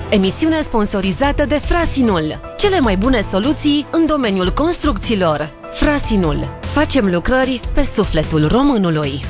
Emisiune sponsorizată de Frasinul. Cele mai bune soluții în domeniul construcțiilor. Frasinul. Facem lucrări pe sufletul românului.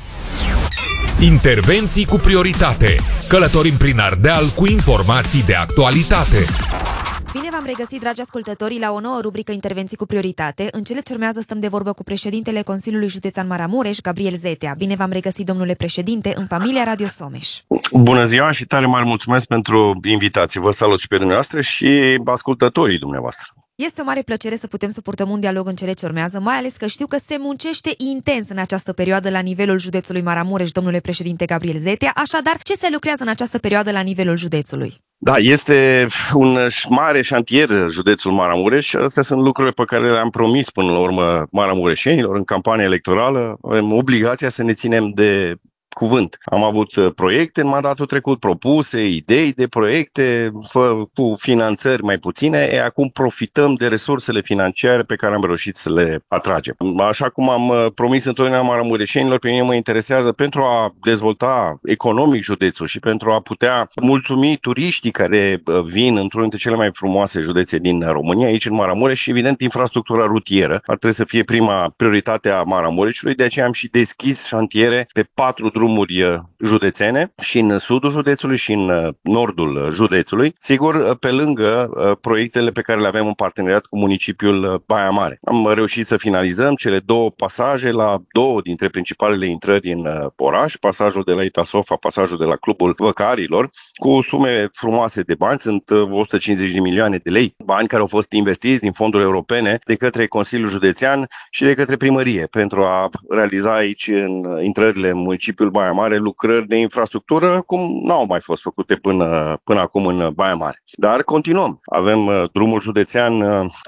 Intervenții cu prioritate. Călătorim prin Ardeal cu informații de actualitate. Bine v-am regăsit, dragi ascultători, la o nouă rubrică Intervenții cu prioritate. În cele ce urmează stăm de vorbă cu președintele Consiliului Județean Maramureș, Gabriel Zetea. Bine v-am regăsit, domnule președinte, în familia Radio Someș. Bună ziua și tare mare mulțumesc pentru invitație. Vă salut și pe dumneavoastră și ascultătorii dumneavoastră. Este o mare plăcere să putem să purtăm un dialog în cele ce urmează, mai ales că știu că se muncește intens în această perioadă la nivelul județului Maramureș, domnule președinte Gabriel Zetea. Așadar, ce se lucrează în această perioadă la nivelul județului? Da, este un mare șantier județul Maramureș și astea sunt lucrurile pe care le-am promis până la urmă maramureșenilor în campania electorală. Avem obligația să ne ținem de cuvânt. Am avut proiecte în mandatul trecut propuse, idei de proiecte cu finanțări mai puține, acum profităm de resursele financiare pe care am reușit să le atragem. Așa cum am promis întotdeauna maramureșenilor, pe mine mă interesează pentru a dezvolta economic județul și pentru a putea mulțumi turiștii care vin într-unul dintre cele mai frumoase județe din România, aici în Maramureș, și evident infrastructura rutieră ar trebui să fie prima prioritate a Maramureșului, de aceea am și deschis șantiere pe 4 drumuri județene și în sudul județului și în nordul județului, sigur, pe lângă proiectele pe care le avem în parteneriat cu municipiul Baia Mare. Am reușit să finalizăm cele 2 pasaje la 2 dintre principalele intrări în oraș, pasajul de la Itasofa, pasajul de la Clubul Văcarilor, cu sume frumoase de bani, sunt 150 de milioane de lei, bani care au fost investiți din fonduri europene de către Consiliul Județean și de către primărie pentru a realiza aici în intrările în municipiul Baia Mare lucrări de infrastructură cum n-au mai fost făcute până acum în Baia Mare. Dar continuăm. Avem drumul județean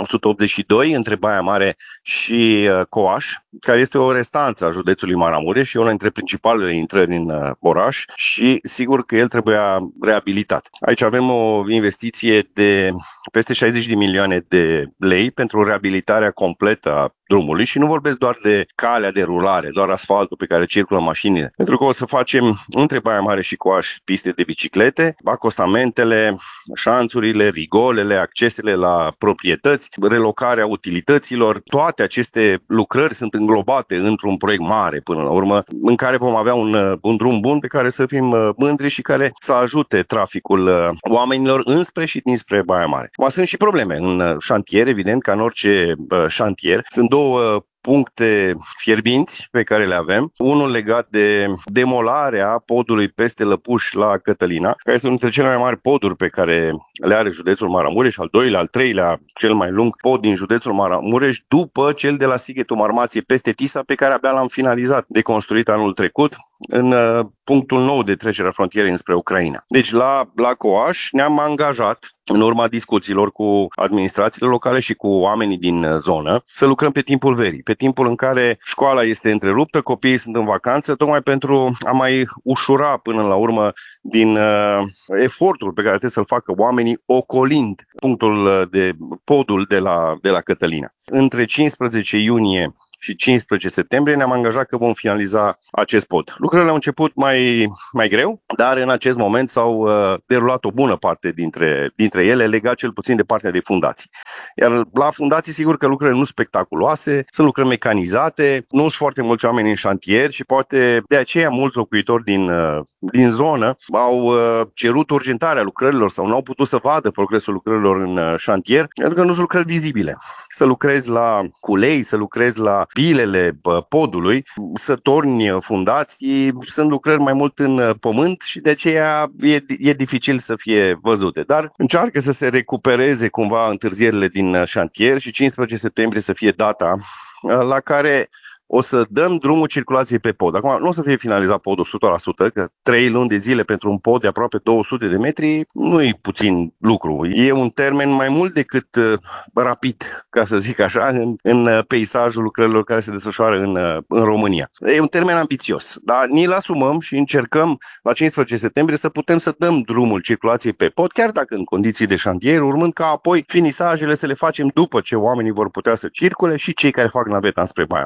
182 între Baia Mare și Coaș, care este o restanță a județului Maramureș și una dintre principalele intrări în oraș și sigur că el trebuia reabilitat. Aici avem o investiție de peste 60 de milioane de lei pentru reabilitarea completă a drumului și nu vorbesc doar de calea de rulare, doar asfaltul pe care circulă mașinile, pentru că o să facem între Baia Mare și Coaș piste de biciclete, acostamentele, șanțurile, rigolele, accesele la proprietăți, relocarea utilităților. Toate aceste lucrări sunt înglobate într-un proiect mare până la urmă, în care vom avea un drum bun pe care să fim mândri și care să ajute traficul oamenilor înspre și dinspre Baia Mare. Mai sunt și probleme în șantier, evident, ca în orice șantier. Sunt 2 puncte fierbinți pe care le avem. Unul legat de demolarea podului peste Lăpuș la Cătălina, care este unul dintre cele mai mari poduri pe care le are județul Maramureș, al 2-lea, al 3-lea, cel mai lung pod din județul Maramureș, după cel de la Sighetul Marmației peste Tisa, pe care abia l-am finalizat de construit anul trecut, în punctul nou de trecere a frontierei înspre Ucraina. Deci la Coaș ne-am angajat, în urma discuțiilor cu administrațiile locale și cu oamenii din zonă, să lucrăm pe timpul verii, pe timpul în care școala este întreruptă, copiii sunt în vacanță, tocmai pentru a mai ușura până la urmă din efortul pe care trebuie să-l facă oamenii ocolind podul de la Cătălina. Între 15 iunie și 15 septembrie ne-am angajat că vom finaliza acest pod. Lucrările au început mai greu, dar în acest moment s-au derulat o bună parte dintre ele, legat cel puțin de partea de fundații. Iar la fundații, sigur că lucrările nu sunt spectaculoase, sunt lucrări mecanizate, nu sunt foarte mulți oameni în șantier și poate de aceea mulți locuitori din zonă au cerut urgentarea lucrărilor sau nu au putut să vadă progresul lucrărilor în șantier, pentru că nu sunt lucrări vizibile. Să lucrezi la culei, să lucrezi la pilele podului, să torni fundații, sunt lucrări mai mult în pământ și de aceea e dificil să fie văzute. Dar încearcă să se recupereze cumva întârzierile din șantier și 15 septembrie să fie data la care o să dăm drumul circulației pe pod. Acum nu o să fie finalizat podul 100%, că 3 luni de zile pentru un pod de aproape 200 de metri nu e puțin lucru. E un termen mai mult decât rapid, ca să zic așa, în peisajul lucrărilor care se desfășoară în România. E un termen ambițios, dar ni-l asumăm și încercăm la 15 septembrie să putem să dăm drumul circulației pe pod, chiar dacă în condiții de șantier, urmând ca apoi finisajele să le facem după ce oamenii vor putea să circule și cei care fac naveta înspre Baia Mare și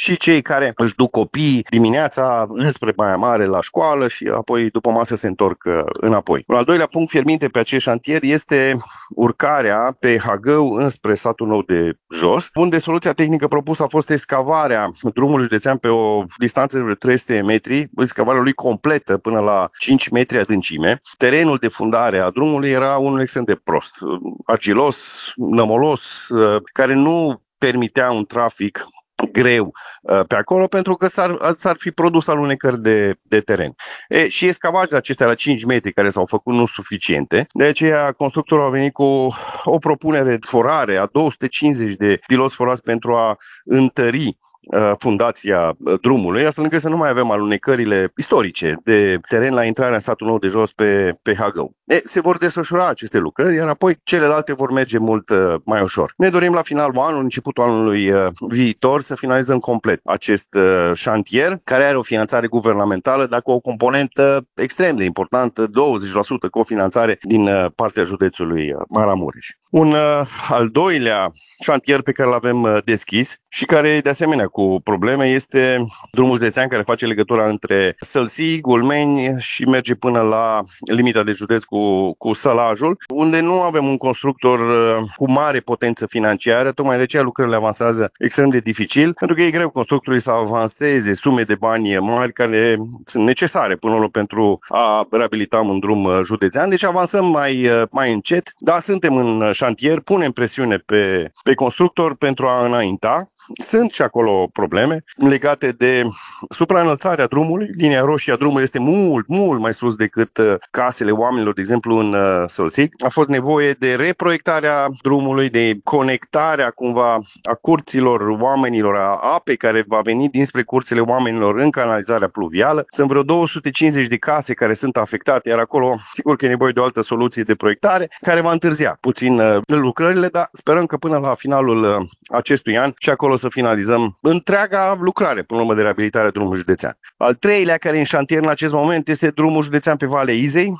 și cei care își duc copiii dimineața înspre Baia Mare la școală și apoi după masă se întorc înapoi. Un al doilea punct fierbinte pe acest șantier este urcarea pe Hagău înspre satul nou de jos, unde soluția tehnică propusă a fost excavarea drumului județean pe o distanță de 300 metri, excavarea lui completă până la 5 metri adâncime. Terenul de fundare a drumului era unul extrem de prost, argilos, nămolos, care nu permitea un trafic greu pe acolo, pentru că s-ar fi produs alunecări de teren. Și excavațiile acestea la 5 metri care s-au făcut nu suficiente, de aceea constructorul a venit cu o propunere de forare a 250 de piloți forați pentru a întări fundația drumului, astfel încât să nu mai avem alunecările istorice de teren la intrarea în satul nou de jos pe Hagău. Se vor desfășura aceste lucrări, iar apoi celelalte vor merge mult mai ușor. Ne dorim la finalul anului, începutul anului viitor, să finalizăm complet acest șantier, care are o finanțare guvernamentală, dar cu o componentă extrem de importantă, 20% cofinanțare din partea județului Maramureș. Un al doilea șantier pe care îl avem deschis și care de asemenea cu probleme este drumul județean care face legătura între Sălsii, Gulmeni și merge până la limita de județ cu Sălajul, unde nu avem un constructor cu mare potență financiară, tocmai de aceea lucrările avansează extrem de dificil, pentru că e greu constructorului să avanseze sume de bani mari care sunt necesare până la urmă pentru a reabilita un drum județean, deci avansăm mai încet, dar suntem în șantier, punem presiune pe constructor pentru a înainta. Sunt și acolo probleme legate de supraînălțarea drumului. Linia roșie a drumului este mult, mult mai sus decât casele oamenilor, de exemplu în Sălsic. A fost nevoie de reproiectarea drumului, de conectarea cumva a curților oamenilor, a apei care va veni dinspre curțile oamenilor în canalizarea pluvială. Sunt vreo 250 de case care sunt afectate, iar acolo sigur că e nevoie de o altă soluție de proiectare care va întârzia puțin lucrările, dar sperăm că până la finalul acestui an și acolo să finalizăm întreaga lucrare până la urmă de reabilitare a drumului județean. Al treilea care e în șantier în acest moment este drumul județean pe Valea Izei,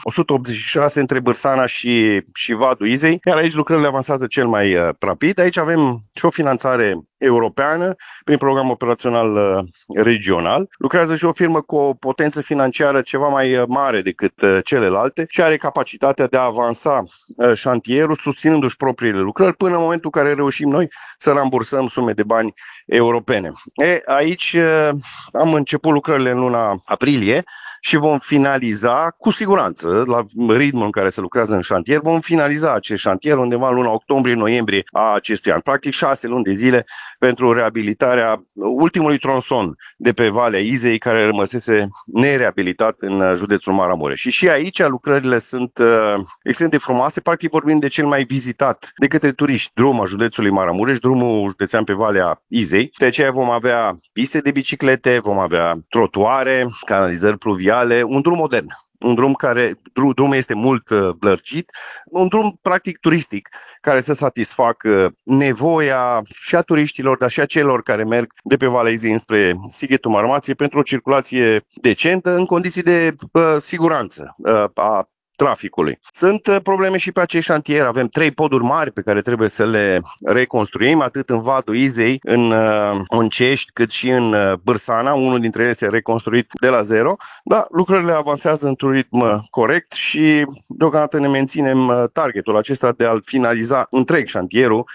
186 între Bârsana și Vadul Izei, iar aici lucrările avansează cel mai rapid. Aici avem și o finanțare europeană prin program operațional regional. Lucrează și o firmă cu o potență financiară ceva mai mare decât celelalte și are capacitatea de a avansa șantierul susținându-și propriile lucrări până în momentul în care reușim noi să rambursăm sume de bani europene. Aici am început lucrările în luna aprilie și vom finaliza cu siguranță, la ritmul în care se lucrează în șantier, vom finaliza acest șantier undeva în luna octombrie-noiembrie a acestui an. Practic 6 luni de zile pentru reabilitarea ultimului tronson de pe Valea Izei, care rămăsese nereabilitat în județul Maramureș. Și aici lucrările sunt extrem de frumoase, practic vorbim de cel mai vizitat de către turiști drum a județului Maramureș, drumul județean pe Valea Izei. De aceea vom avea piste de biciclete, vom avea trotuare, canalizări pluviale, un drum modern. Un drum drumul este mult lărgit, un drum practic turistic care să satisfacă nevoia și a turiștilor, dar și a celor care merg de pe Valea Izei înspre Sighetul Marmației pentru o circulație decentă în condiții de siguranță a traficului. Sunt probleme și pe acest șantier. Avem 3 poduri mari pe care trebuie să le reconstruim, atât în Vadul Izei, în Oncești, cât și în Bârsana. Unul dintre ele este reconstruit de la zero, dar lucrările avansează într-un ritm corect și deocamdată ne menținem targetul acesta de a-l finaliza întreg șantierul